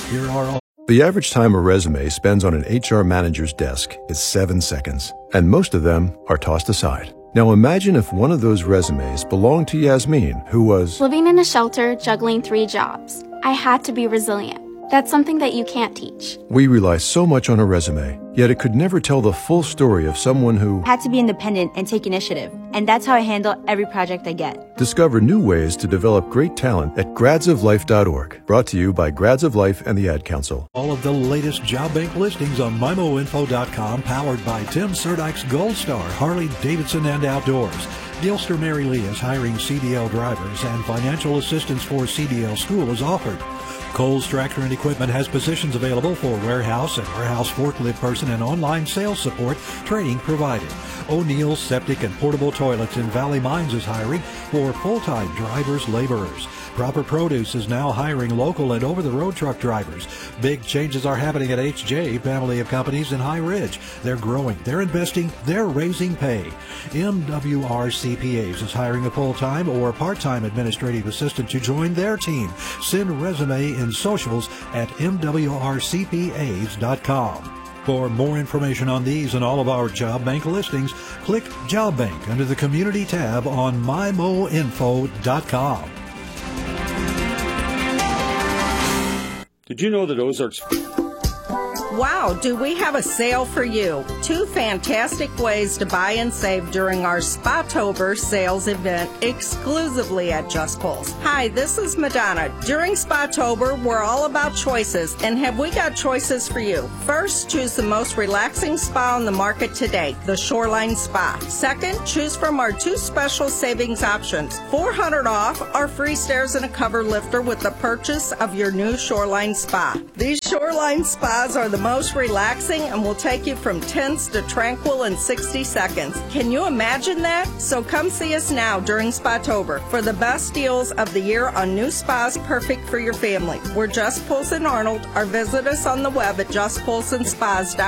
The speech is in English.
Here are all. The average time a resume spends on an HR manager's desk is 7 seconds, and most of them are tossed aside. Now imagine if one of those resumes belonged to Yasmin, who was living in a shelter, juggling 3 jobs. I had to be resilient. That's something that you can't teach. We rely so much on a resume, yet it could never tell the full story of someone who had to be independent and take initiative. And that's how I handle every project I get. Discover new ways to develop great talent at gradsoflife.org. Brought to you by Grads of Life and the Ad Council. All of the latest job bank listings on MIMOinfo.com, powered by Tim Surdyk's Gold Star, Harley Davidson and Outdoors. Gilster Mary Lee is hiring CDL drivers, and financial assistance for CDL school is offered. Kohl's Tractor and Equipment has positions available for warehouse and warehouse forklift person and online sales support, training provided. O'Neill's Septic and Portable Toilets in Valley Mines is hiring for full-time drivers, laborers. Proper Produce is now hiring local and over-the-road truck drivers. Big changes are happening at HJ, family of companies in High Ridge. They're growing, they're investing, they're raising pay. MWR CPAs is hiring a full-time or part-time administrative assistant to join their team. Send resume in socials at MWRCPAs.com. For more information on these and all of our job bank listings, click Job Bank under the Community tab on MIMOinfo.com. Did you know that Ozarks... Wow, do we have a sale for you? 2 fantastic ways to buy and save during our Spotober sales event exclusively at Just Pulse. Hi, this is Madonna. During Spotober, we're all about choices, and have we got choices for you? First, choose the most relaxing spa on the market today, the Shoreline Spa. Second, choose from our 2 special savings options. $400 off our free stairs and a cover lifter with the purchase of your new Shoreline Spa. These Shoreline Spas are the most relaxing and will take you from tense to tranquil in 60 seconds. Can you imagine that? So come see us now during Spotober for the best deals of the year on new spas perfect for your family. We're Just Pulse in Arnold, or visit us on the web at justpulseandspas.com.